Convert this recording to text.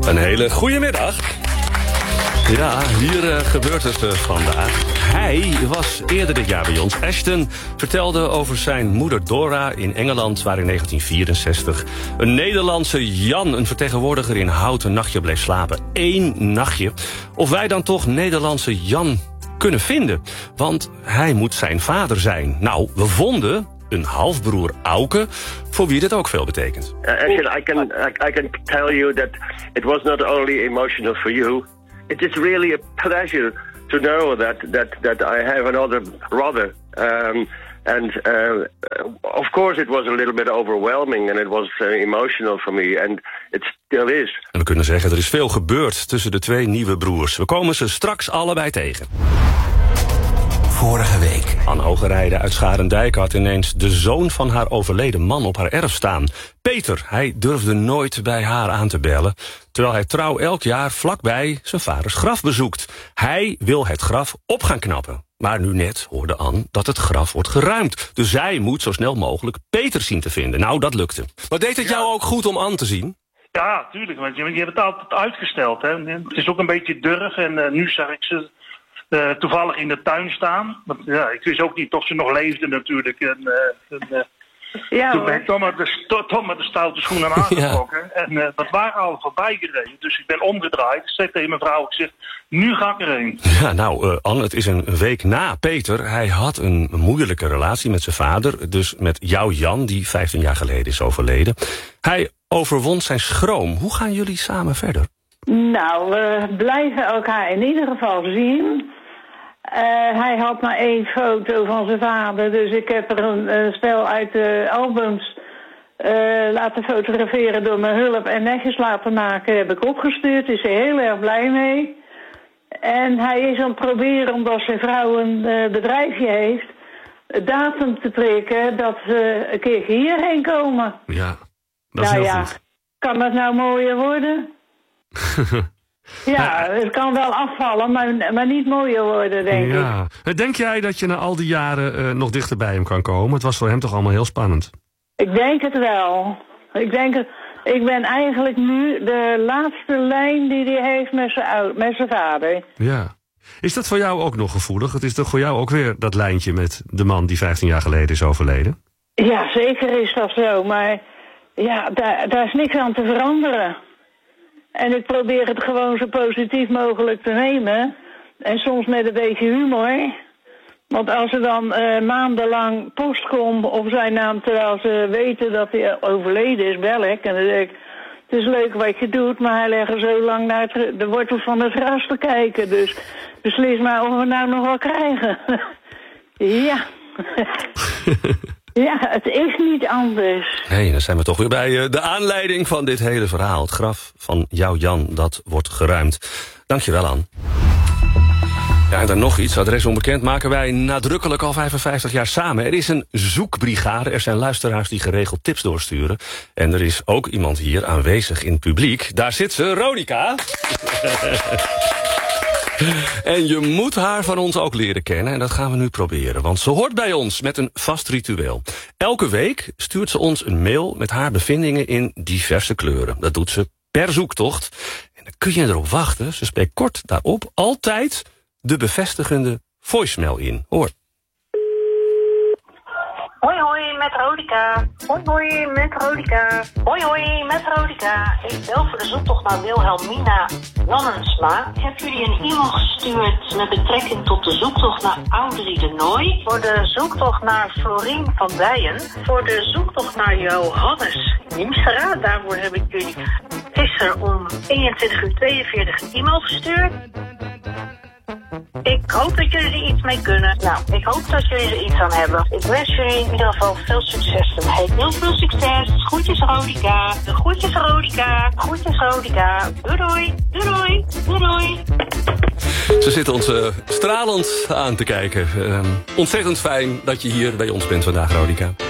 Een hele goede middag. Ja, hier gebeurt het vandaag. Hij was eerder dit jaar bij ons. Ashton vertelde over zijn moeder Dora in Engeland, waar in 1964 een Nederlandse Jan, een vertegenwoordiger in Hout, een nachtje bleef slapen. 1 nachtje. Of wij dan toch Nederlandse Jan kunnen vinden. Want hij moet zijn vader zijn. Nou, we vonden een halfbroer Auke, voor wie dit ook veel betekent. Actually, I can tell you that it was not only emotional for you. It is really a pleasure to know that I have another brother. Of course it was a little bit overwhelming and it was emotional for me and it still is. En we kunnen zeggen, er is veel gebeurd tussen de 2 nieuwe broers. We komen ze straks allebei tegen. Vorige week. Anne Hogerijde uit Scharendijk had ineens de zoon van haar overleden man op haar erf staan. Peter, hij durfde nooit bij haar aan te bellen, terwijl hij trouw elk jaar vlakbij zijn vaders graf bezoekt. Hij wil het graf op gaan knappen. Maar nu net hoorde Anne dat het graf wordt geruimd. Dus zij moet zo snel mogelijk Peter zien te vinden. Nou, dat lukte. Maar deed het jou ook goed om Anne te zien? Ja, tuurlijk, want je hebt het altijd uitgesteld. Hè. Het is ook een beetje durf en nu zag ik ze toevallig in de tuin staan. Want, ja, ik wist ook niet of ze nog leefde natuurlijk. Toen ben ik toch met de stoute schoenen aangetrokken. Ja. En dat waren al voorbij gereden. Dus ik ben omgedraaid. Ik zei tegen mijn vrouw, ik zeg, nu ga ik erheen. Ja, nou, Anne, het is een week na Peter. Hij had een moeilijke relatie met zijn vader. Dus met jouw Jan, die 15 jaar geleden is overleden. Hij overwon zijn schroom. Hoe gaan jullie samen verder? Nou, we blijven elkaar in ieder geval zien. Hij had maar 1 foto van zijn vader, dus ik heb er een stel uit de albums laten fotograferen door mijn hulp en netjes laten maken. Heb ik opgestuurd, is hij heel erg blij mee. En hij is aan het proberen, omdat zijn vrouw een bedrijfje heeft, datum te prikken dat ze een keer hierheen komen. Ja, dat is heel goed. Kan dat nou mooier worden? Ja, het kan wel afvallen, maar niet mooier worden, denk ik. Denk jij dat je na al die jaren nog dichter bij hem kan komen? Het was voor hem toch allemaal heel spannend? Ik denk het wel. Ik ben eigenlijk nu de laatste lijn die hij heeft met zijn vader. Ja. Is dat voor jou ook nog gevoelig? Het is toch voor jou ook weer dat lijntje met de man die 15 jaar geleden is overleden? Ja, zeker is dat zo, maar ja, daar is niks aan te veranderen. En ik probeer het gewoon zo positief mogelijk te nemen. En soms met een beetje humor. Want als er dan maandenlang post komt op zijn naam, terwijl ze weten dat hij overleden is, bel ik. En dan denk ik, het is leuk wat je doet, maar hij legt er zo lang naar de wortel van het gras te kijken. Dus beslis maar of we nou nog wel krijgen. Ja. Ja, het is niet anders. Nee, dan zijn we toch weer bij de aanleiding van dit hele verhaal. Het graf van jouw Jan, dat wordt geruimd. Dankjewel, Anne. Ja, en dan nog iets. Adres onbekend maken wij nadrukkelijk al 55 jaar samen. Er is een zoekbrigade. Er zijn luisteraars die geregeld tips doorsturen. En er is ook iemand hier aanwezig in het publiek. Daar zit ze, Ronika. En je moet haar van ons ook leren kennen en dat gaan we nu proberen. Want ze hoort bij ons met een vast ritueel. Elke week stuurt ze ons een mail met haar bevindingen in diverse kleuren. Dat doet ze per zoektocht. En dan kun je erop wachten. Ze spreekt kort daarop altijd de bevestigende voicemail in. Hoor. Hoi hoi, met Ronika. Hoi hoi, met Ronika. Hoi hoi, met Ronika. Ik bel voor de zoektocht naar Wilhelmina Nannensma. Ik heb jullie een e-mail gestuurd met betrekking tot de zoektocht naar Audrey de Nooy. Voor de zoektocht naar Florien van Dijen. Voor de zoektocht naar Johannes Nimsera. Daarvoor heb ik jullie gisteren om 21:42 een e-mail gestuurd. Ik hoop dat jullie er iets mee kunnen. Nou, ik hoop dat jullie er iets aan hebben. Ik wens jullie in ieder geval veel succes. Heel veel succes. Groetjes Rodika. De groetjes Rodika. Groetjes Rodika. Doei doei. Doei doei. Doei doei. Ze zit ons stralend aan te kijken. Ontzettend fijn dat je hier bij ons bent vandaag, Rodika.